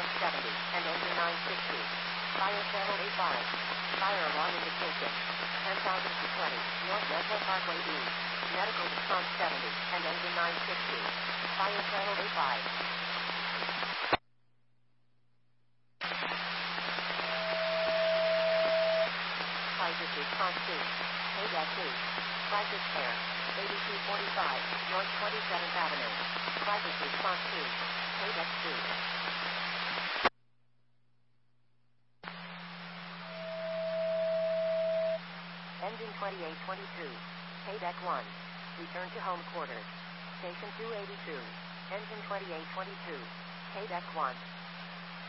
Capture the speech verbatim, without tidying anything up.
seventy, and engine nine sixty. Fire channel eighty-five. Fire alarm indication. ten thousand to twenty, North Metro Parkway East. Medical response seventy, and engine nine sixty. Fire channel eighty-five. Crisis response two. K two. Crisis care. eighty-two forty-five, North twenty-seventh Avenue. Crisis response two. K two. Engine twenty-eight twenty-two. K one. Return to home quarters. Station two eighty-two. Engine twenty-eight twenty-two. K one.